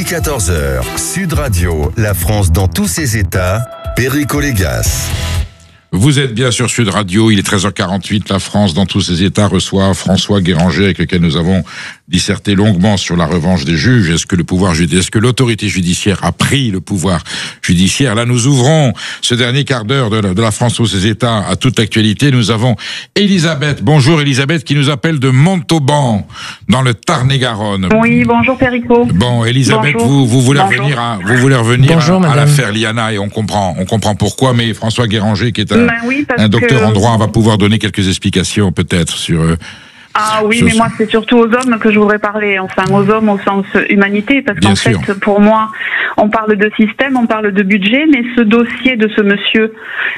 14h, Sud Radio, la France dans tous ses états, Perico Légas. Vous êtes bien sur Sud Radio, il est 13h48, la France dans tous ses états reçoit François Guéranger avec lequel nous avons disserté longuement sur la revanche des juges. Est-ce que l'autorité judiciaire a pris le pouvoir judiciaire? Là, nous ouvrons ce dernier quart d'heure de la France dans ses états à toute actualité. Nous avons Elisabeth. Bonjour Elisabeth, qui nous appelle de Montauban, dans le Tarn-et-Garonne. Oui, bonjour Perico. Bon, Elisabeth, bonjour. vous voulez revenir bonjour, à l'affaire Liana, et on comprend pourquoi, mais François Guéranger, qui est un docteur en droit, va pouvoir donner quelques explications peut-être sur... mais moi c'est surtout aux hommes que je voudrais parler, enfin aux hommes au sens humanité, parce qu'en fait pour moi on parle de système, on parle de budget, mais ce dossier de ce monsieur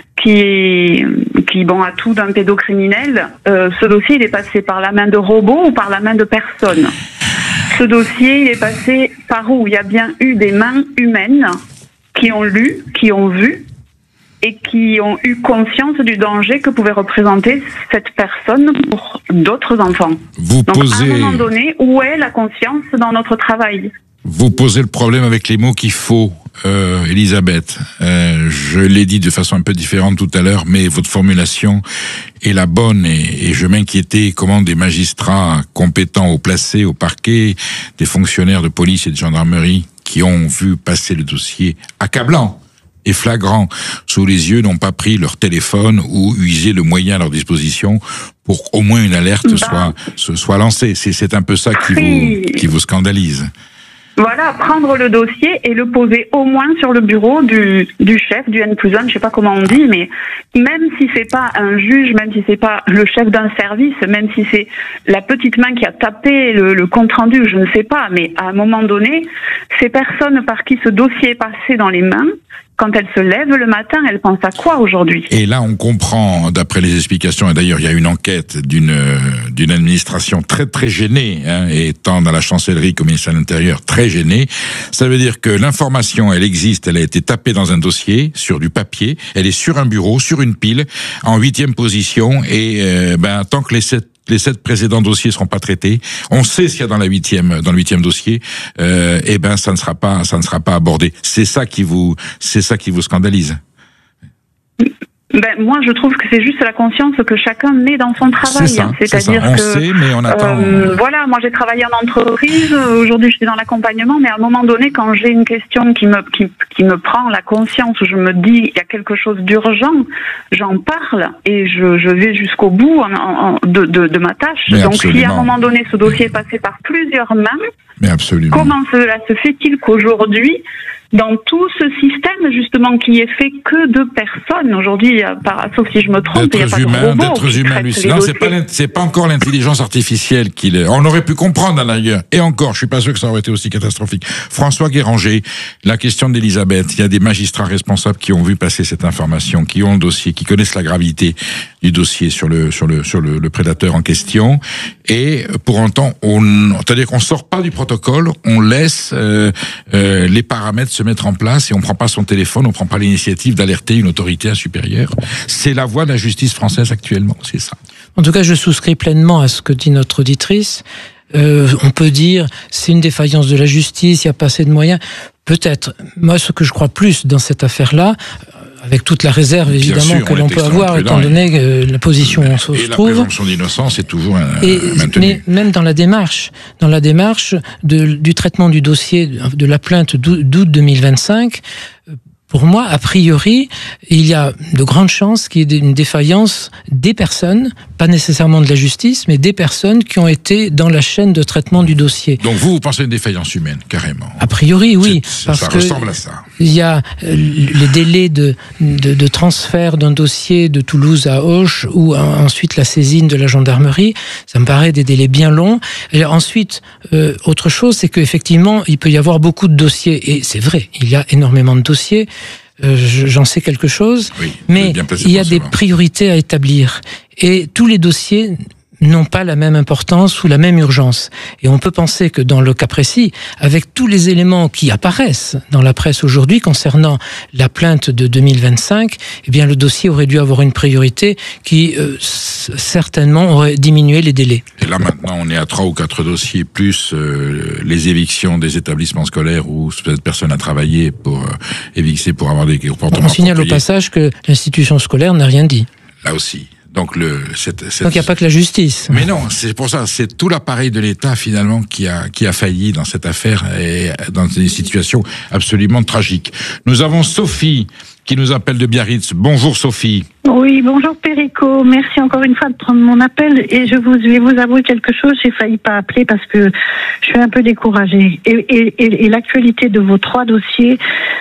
qui a tout d'un pédocriminel, ce dossier il est passé par la main de robots ou par la main de personnes. Ce dossier il est passé par où il y a bien eu des mains humaines qui ont lu, qui ont vu et qui ont eu conscience du danger que pouvait représenter cette personne pour d'autres enfants. Donc à un moment donné, où est la conscience dans notre travail ? Vous posez le problème avec les mots qu'il faut, Elisabeth. Je l'ai dit de façon un peu différente tout à l'heure, mais votre formulation est la bonne, et je m'inquiétais comment des magistrats compétents au placé, au parquet, des fonctionnaires de police et de gendarmerie qui ont vu passer le dossier accablant et flagrant sous les yeux, n'ont pas pris leur téléphone ou usé le moyen à leur disposition pour au moins une alerte soit lancée. C'est un peu ça qui vous scandalise. Voilà, prendre le dossier et le poser au moins sur le bureau du chef, du N+1, je sais pas comment on dit, mais même si c'est pas un juge, même si c'est pas le chef d'un service, même si c'est la petite main qui a tapé le compte-rendu, je ne sais pas, mais à un moment donné, ces personnes par qui ce dossier est passé dans les mains, quand elles se lèvent le matin, elles pensent à quoi aujourd'hui ? Et là, on comprend, d'après les explications, et d'ailleurs, il y a une enquête d'une administration très, très gênée, étant dans la chancellerie comme ministère de l'Intérieur, très gênée. Ça veut dire que l'information, elle existe, elle a été tapée dans un dossier, sur du papier, elle est sur un bureau, sur une pile, en 8e position, et tant que les 7 précédents dossiers seront pas traités, on sait ce qu'il y a dans le 8e dossier, ça ne sera pas abordé. C'est ça qui vous scandalise. Moi, je trouve que c'est juste la conscience que chacun met dans son travail. C'est-à-dire on sait, mais on attend. Moi j'ai travaillé en entreprise. Aujourd'hui, je suis dans l'accompagnement, mais à un moment donné, quand j'ai une question qui me prend la conscience, où je me dis il y a quelque chose d'urgent, j'en parle et je vais jusqu'au bout de ma tâche. Mais donc, si à un moment donné, ce dossier est passé par plusieurs mains, comment cela se fait-il qu'aujourd'hui, dans tout ce système justement qui est fait que de personnes aujourd'hui, sauf si je me trompe, il n'y a pas de robots d'êtres humains, non, c'est pas encore l'intelligence artificielle on aurait pu comprendre d'ailleurs, et encore, je suis pas sûr que ça aurait été aussi catastrophique. François Guéranger, la question d'Elisabeth, il y a des magistrats responsables qui ont vu passer cette information, qui ont le dossier, qui connaissent la gravité du dossier sur le prédateur en question, et pour autant, c'est-à-dire qu'on sort pas du protocole, on laisse les paramètres se mettre en place et on prend pas son téléphone, on prend pas l'initiative d'alerter une autorité supérieure. C'est la voie de la justice française actuellement, c'est ça. En tout cas, je souscris pleinement à ce que dit notre auditrice. On peut dire c'est une défaillance de la justice, il n'y a pas assez de moyens. Peut-être. Moi, ce que je crois plus dans cette affaire-là, avec toute la réserve évidemment que l'on peut avoir, étant donné la position où on se trouve. La présomption d'innocence est toujours maintenue. Mais même dans la démarche du traitement du dossier de la plainte d'août 2025, pour moi, a priori, il y a de grandes chances qu'il y ait une défaillance des personnes, pas nécessairement de la justice, mais des personnes qui ont été dans la chaîne de traitement du dossier. Donc vous pensez à une défaillance humaine, carrément ? A priori, oui. Ça ressemble à ça. Il y a les délais de transfert d'un dossier de Toulouse à Auch, ou ensuite la saisine de la gendarmerie. Ça me paraît des délais bien longs. Et ensuite, autre chose, c'est qu'effectivement, il peut y avoir beaucoup de dossiers. Et c'est vrai, il y a énormément de dossiers. J'en sais quelque chose, mais il y a des priorités à établir. Et tous les dossiers n'ont pas la même importance ou la même urgence. Et on peut penser que dans le cas précis, avec tous les éléments qui apparaissent dans la presse aujourd'hui concernant la plainte de 2025, eh bien le dossier aurait dû avoir une priorité qui certainement aurait diminué les délais. Et là maintenant, on est à 3 ou 4 dossiers plus les évictions des établissements scolaires où cette personne a travaillé pour évicter pour avoir des comportements. On signale au passage que l'institution scolaire n'a rien dit. Là aussi. Donc il n'y a pas que la justice. Mais non, c'est pour ça, c'est tout l'appareil de l'État finalement qui a failli dans cette affaire et dans des situations absolument tragiques. Nous avons Sophie qui nous appelle de Biarritz. Bonjour Sophie. Oui, bonjour Perico. Merci encore une fois de prendre mon appel et je vais vous avouer quelque chose. J'ai failli pas appeler parce que je suis un peu découragée. Et l'actualité de vos 3 dossiers,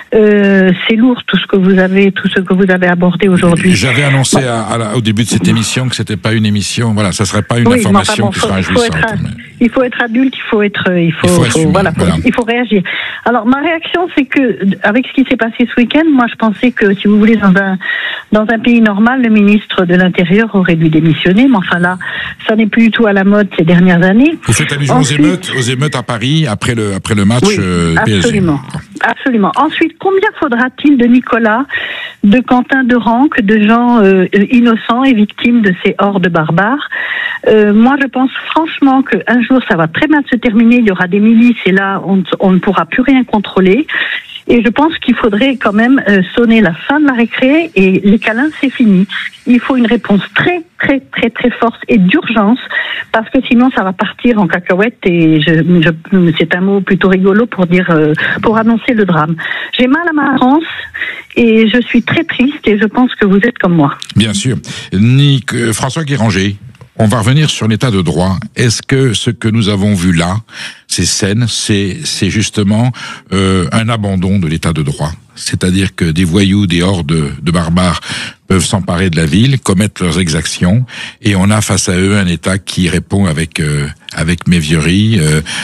c'est lourd tout ce que vous avez abordé aujourd'hui. J'avais annoncé au début de cette émission que c'était pas une émission. Voilà, ça serait pas une information qui sera réjouissante. Il faut être adulte, il faut réagir. Alors ma réaction, c'est que avec ce qui s'est passé ce week-end, moi je pensais que si vous voulez dans un pays normal, le ministre de l'Intérieur aurait dû démissionner, mais enfin là, ça n'est plus du tout à la mode ces dernières années. Vous faites allusion aux émeutes à Paris après le match PSG. Absolument, absolument. Ensuite, combien faudra-t-il de Nicolas, de Quentin, de Ranque, de gens innocents et victimes de ces hordes barbares? Moi, je pense franchement qu'un jour, ça va très mal se terminer. Il y aura des milices et là, on ne pourra plus rien contrôler. Et je pense qu'il faudrait quand même sonner la fin de la récré et les câlins, c'est fini. Il faut une réponse très, très, très, très forte et d'urgence parce que sinon ça va partir en cacahuète et c'est un mot plutôt rigolo pour annoncer le drame. J'ai mal à ma France et je suis très triste et je pense que vous êtes comme moi. Bien sûr. François Guéranger. On va revenir sur l'état de droit. Est-ce que ce que nous avons vu là, ces scènes, c'est justement un abandon de l'état de droit? C'est-à-dire que des voyous, des hordes de barbares peuvent s'emparer de la ville, commettre leurs exactions, et on a face à eux un État qui répond avec mévierie,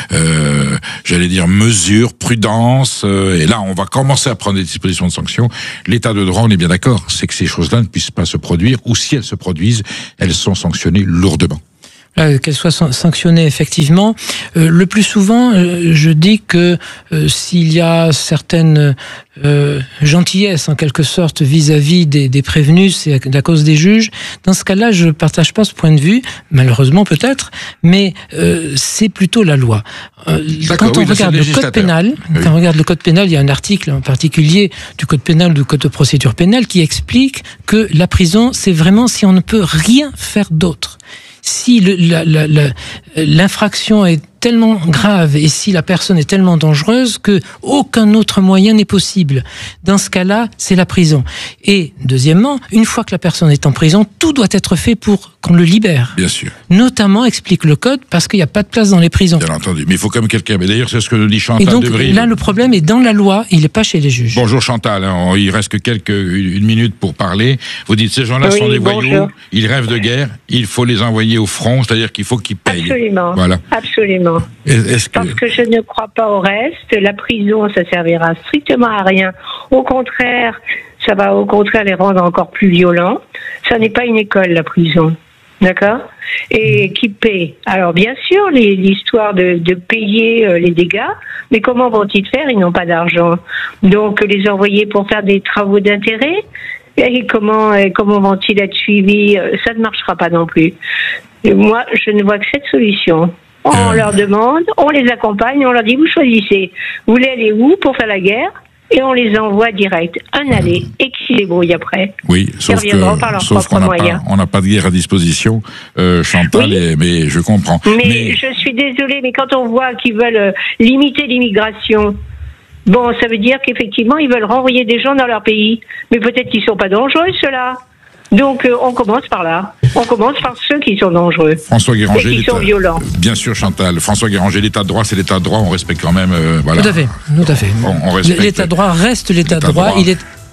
j'allais dire mesure, prudence, et là on va commencer à prendre des dispositions de sanctions. L'état de droit, on est bien d'accord, c'est que ces choses-là ne puissent pas se produire, ou si elles se produisent, elles sont sanctionnées lourdement. Qu'elles soient sanctionnées effectivement. Le plus souvent, je dis que s'il y a certaines gentillesse en quelque sorte vis-à-vis des prévenus, c'est la cause des juges. Dans ce cas-là, je partage pas ce point de vue, malheureusement peut-être, mais c'est plutôt la loi. Quand on regarde le code pénal, quand on regarde le code pénal, il y a un article en particulier du code pénal ou du code de procédure pénale qui explique que la prison, c'est vraiment si on ne peut rien faire d'autre. Si l'infraction est tellement grave et si la personne est tellement dangereuse que aucun autre moyen n'est possible. Dans ce cas-là, c'est la prison. Et deuxièmement, une fois que la personne est en prison, tout doit être fait pour qu'on le libère. Bien sûr. Notamment, explique le code, parce qu'il n'y a pas de place dans les prisons. Bien entendu. Mais il faut quand même quelqu'un. Mais d'ailleurs, c'est ce que nous dit Chantal Debrive. Et donc, là, le problème est dans la loi, il n'est pas chez les juges. Bonjour Chantal, il reste que une minute pour parler. Vous dites, ces gens-là sont des voyous, ils rêvent de guerre, il faut les envoyer au front, c'est-à-dire qu'il faut qu'ils payent. Absolument. Voilà. Absolument. Parce que je ne crois pas au reste. La prison, ça servira strictement à rien. Au contraire, ça va au contraire les rendre encore plus violents. Ça n'est pas une école, la prison. D'accord ? Et qui paie ? Alors bien sûr, l'histoire de payer les dégâts, mais comment vont-ils faire ? Ils n'ont pas d'argent. Donc les envoyer pour faire des travaux d'intérêt ? Et comment vont-ils être suivis ? Ça ne marchera pas non plus. Et moi, je ne vois que cette solution. On leur demande, on les accompagne, on leur dit, vous choisissez. Vous voulez aller où pour faire la guerre ? Et on les envoie direct, un aller, et qui s'y débrouille après. Oui, sauf qu'on n'a pas de guerre à disposition, Chantal, oui. Mais je comprends. Mais je suis désolée, mais quand on voit qu'ils veulent limiter l'immigration, bon, ça veut dire qu'effectivement, ils veulent renvoyer des gens dans leur pays. Mais peut-être qu'ils ne sont pas dangereux, ceux-là. Donc, on commence par là. On commence par ceux qui sont dangereux. François Guéranger, et qui sont violents. Bien sûr, Chantal. François Guéranger, l'état de droit, c'est l'état de droit. On respecte quand même. Voilà. Tout à fait. On respecte. L'état de droit reste l'état de droit. Il est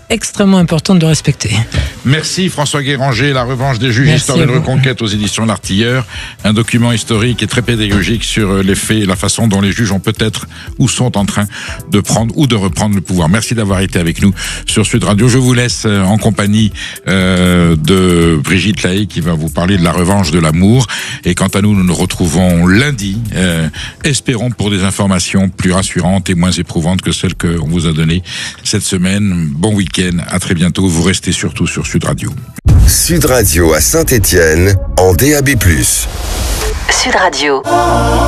extrêmement importante de respecter. Merci François Guéranger, La revanche des juges, Merci histoire d'une reconquête aux éditions L'Artilleur, un document historique et très pédagogique sur les faits et la façon dont les juges ont peut-être ou sont en train de prendre ou de reprendre le pouvoir. Merci d'avoir été avec nous sur Sud Radio. Je vous laisse en compagnie de Brigitte Lahaye qui va vous parler de La revanche de l'amour. Et quant à nous, nous nous retrouvons lundi, espérons pour des informations plus rassurantes et moins éprouvantes que celles qu'on vous a données cette semaine. Bon week-end, à très bientôt. Vous restez surtout sur Sud Radio. Sud Radio à Saint-Étienne, en DAB+. Sud Radio.